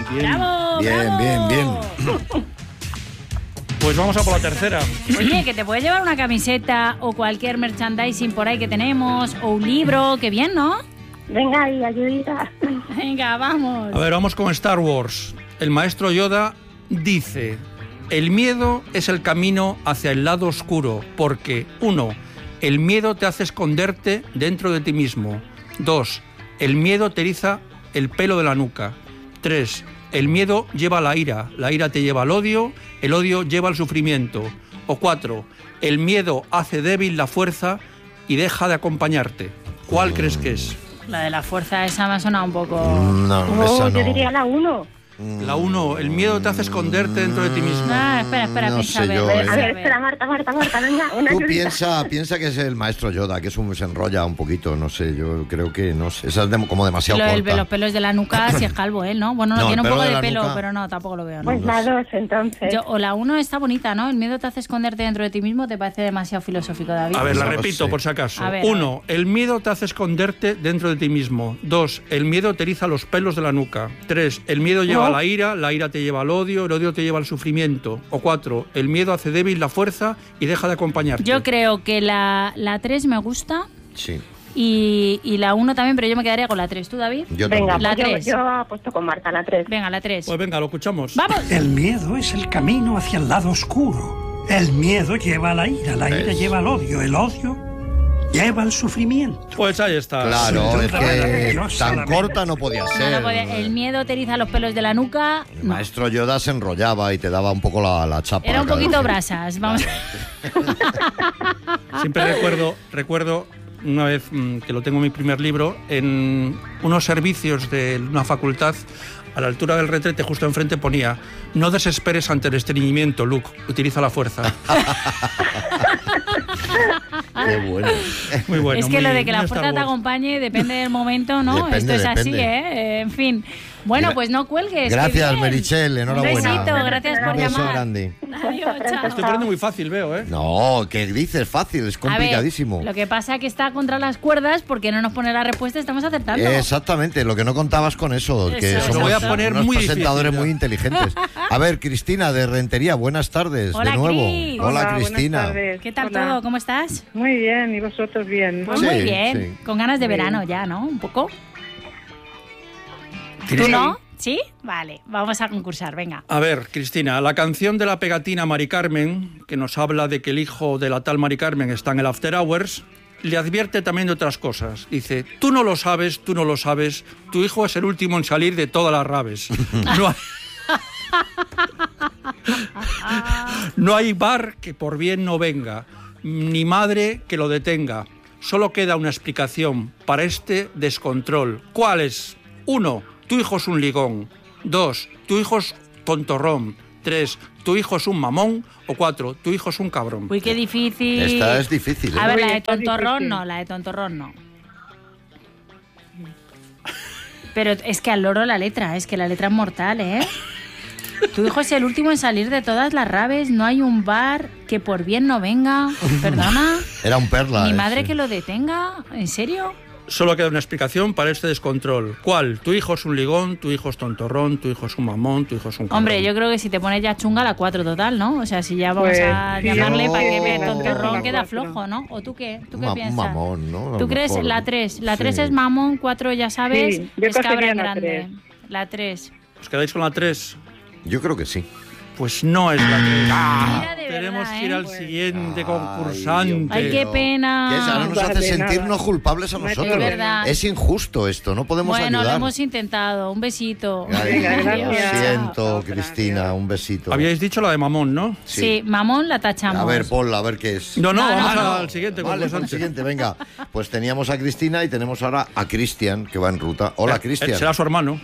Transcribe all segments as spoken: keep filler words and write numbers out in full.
bien. ¡Bravo, Bien, bravo! bien, bien. Pues vamos a por la tercera. Oye, que te puedes llevar una camiseta o cualquier merchandising por ahí que tenemos, o un libro, qué bien, ¿no? Venga, y ayudita. Venga, vamos. A ver, vamos con Star Wars. El maestro Yoda dice: el miedo es el camino hacia el lado oscuro, porque, uno, el miedo te hace esconderte dentro de ti mismo. Dos, el miedo te eriza el pelo de la nuca. Tres, el miedo lleva a la ira, la ira te lleva al odio, el odio lleva al sufrimiento. O cuatro, el miedo hace débil la fuerza y deja de acompañarte. ¿Cuál crees que es? La de la fuerza esa me ha sonado un poco... No, Oh, esa no. yo diría la uno. La uno, el miedo te hace esconderte dentro de ti mismo. Ah, espera, espera, No piensa, sé a ver, yo, piensa, ¿eh? A a ver, ver. espera, Marta, Marta, Marta, venga, una Tú ayudita. piensa, piensa que es el maestro Yoda, que es un, se enrolla un poquito, no sé, yo creo que, no sé, esa es de- como demasiado Lo del- corta. los pelos de la nuca, si es calvo él, ¿no? Bueno, no, No, tiene el un pelo poco de de la pelo, nuca- pero no, tampoco lo veo, ¿no? Pues la dos, entonces. Yo, o la uno está bonita, ¿no? El miedo te hace esconderte dentro de ti mismo, ¿te parece demasiado filosófico, David? A ver, la No lo repito sé. por si acaso. A ver, Uno, el miedo te hace esconderte dentro de ti mismo. Dos, el miedo te eriza los pelos de la nuca. Tres, el miedo lleva a la ira, la ira te lleva al odio, el odio te lleva al sufrimiento. O cuatro, el miedo hace débil la fuerza y deja de acompañarte. Yo creo que la, la tres me gusta Sí, y, y la uno también, pero yo me quedaría con la tres. ¿Tú, David? yo Venga, también. La pues yo, tres. yo apuesto con Marta, la tres. Venga, la tres. Pues venga, lo escuchamos. ¡Vamos! El miedo es el camino hacia el lado oscuro. El miedo lleva a la ira, la ira Es. lleva al odio, el odio lleva al sufrimiento. Pues ahí está. Claro, Sin es duda, que maravillosa tan la corta vida. no podía No, ser. no podía- el miedo te eriza los pelos de la nuca. El No. maestro Yoda se enrollaba y te daba un poco la, la chapa. Era un cada poquito vez. brasas. Vamos. Siempre recuerdo, recuerdo una vez mm, que lo tengo en mi primer libro, en unos servicios de una facultad, a la altura del retrete, justo enfrente, ponía: no desesperes ante el estreñimiento, Luke, utiliza la fuerza. Qué bueno. Muy bueno. es que muy- lo de que muy la Star fuerza te Wars. acompañe depende del momento, ¿no? Depende, Esto es así, depende. ¿eh? En fin. Bueno, Gra- pues no cuelgues. qué Gracias, bien. Merichel, enhorabuena. Un besito, gracias por Un beso llamar. grande. Adiós, chao. Estoy poniendo muy fácil, veo, ¿eh? No, ¿qué dices? Fácil, es A ver, complicadísimo. lo que pasa es que está contra las cuerdas porque no nos pone la respuesta, estamos acertando. Exactamente, lo que no contabas con eso, que Eso, somos lo voy a poner unos muy presentadores difícil, muy ya. inteligentes. A ver, Cristina de Rentería, buenas tardes, Hola, de nuevo. Cris. Hola, Hola, Cristina. buenas tardes. ¿Qué tal Hola. todo? ¿Cómo estás? Muy bien, ¿y vosotros bien? Pues Sí, muy bien, sí. con ganas de Muy verano bien. ya, ¿no? Un poco. ¿Tienes- ¿Tú no? ¿Sí? Vale, vamos a concursar, venga. A ver, Cristina, la canción de la pegatina Mari Carmen, que nos habla de que el hijo de la tal Mari Carmen está en el After Hours, le advierte también de otras cosas. Dice: tú no lo sabes, tú no lo sabes, tu hijo es el último en salir de todas las raves. No hay... no hay bar que por bien no venga, ni madre que lo detenga. Solo queda una explicación para este descontrol. ¿Cuál es? Uno, tu hijo es un ligón. Dos, tu hijo es tontorrón. Tres, tu hijo es un mamón. O cuatro, tu hijo es un cabrón. Uy, qué difícil. Esta es difícil, ¿eh? A ver, Uy, la de está tontorrón difícil. no, la de tontorrón no. Pero es que al loro la letra, es que la letra es mortal, ¿eh? Tu hijo es el último en salir de todas las raves, no hay un bar que por bien no venga. ¿Perdona? Era un perla. ¿Mi eh, madre sí. que lo detenga? ¿En serio? Solo queda una explicación para este descontrol. ¿Cuál? Tu hijo es un ligón, tu hijo es tontorrón, tu hijo es un mamón, tu hijo es un cabrón. Hombre, yo creo que si te pones ya chunga, la cuatro total, ¿no? O sea, si ya vamos Pues, a sí, llamarle yo- para que vea yo tontorrón, la queda cuatro. flojo, ¿no? ¿O tú qué? ¿Tú Un qué ma- un piensas? mamón, ¿no? A lo ¿Tú crees mejor. la tres? La tres Sí. es mamón, cuatro ya sabes, Sí, yo es cabra cogería en la grande. tres. La tres. ¿Os quedáis con la tres? Yo creo que sí. Pues no es la tres. Mira, de Tenemos verdad, que ir ¿eh? al siguiente Ay, concursante. Ay, qué Dios. pena. Que es, ahora nos Vale, hace nada. sentirnos culpables a No hay nosotros. problema. Es verdad. Es injusto esto, no podemos Bueno, ayudar. lo hemos intentado. Un besito. Ay, Venga, lo gracias. siento, Otra, Cristina, adiós. un besito. Habíais dicho la de mamón, ¿no? Sí. mamón la tachamos. A ver, ponla, a ver qué es. No, no, No, no, vamos no. al siguiente Vale, pues concursante. el siguiente, venga. Pues teníamos a Cristina y tenemos ahora a Cristian, que va en ruta. Hola, Eh, Cristian. Será su hermano.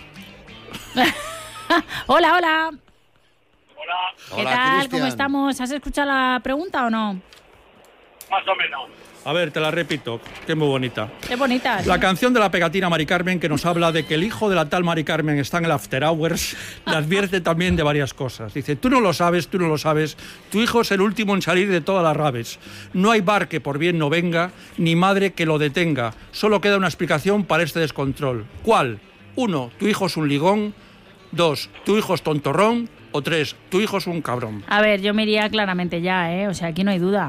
Hola, hola. ¿Qué Hola, tal? Cristian. ¿Cómo estamos? ¿Has escuchado la pregunta o no? A ver, te la repito, que es muy bonita. Qué bonita. La canción de la pegatina Mari Carmen, que nos habla de que el hijo de la tal Mari Carmen está en el After Hours, le advierte también de varias cosas. Dice: tú no lo sabes, tú no lo sabes, tu hijo es el último en salir de todas las raves. No hay bar que por bien no venga, ni madre que lo detenga. Solo queda una explicación para este descontrol. ¿Cuál? Uno, tu hijo es un ligón. Dos, tu hijo es tontorrón. O tres, tu hijo es un cabrón. A ver, yo me iría claramente ya, ¿eh? O sea, aquí no hay duda.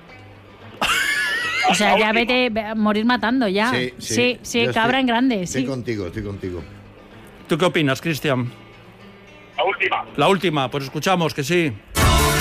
O sea, ya vete a morir matando ya. Sí, sí. Sí, sí, Yo cabra estoy- en grande, Estoy sí. contigo, estoy contigo. ¿Tú qué opinas, Cristian? La última. La última, pues escuchamos que sí.